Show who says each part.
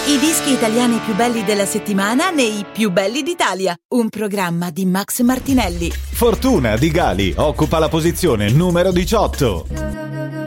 Speaker 1: I dischi italiani più belli della settimana nei Più belli d'Italia, un programma di Max Martinelli.
Speaker 2: Fortuna di Gali occupa la posizione numero 18.